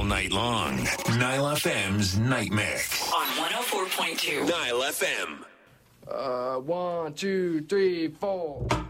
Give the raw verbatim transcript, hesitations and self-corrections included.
night long. Nile F M's Night Mix. On one oh four point two. Nile F M. Uh, one, two, three, four.